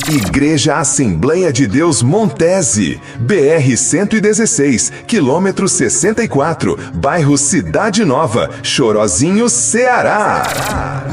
Igreja Assembleia de Deus Montese, BR-116, quilômetro 64, bairro Cidade Nova, Chorozinho, Ceará.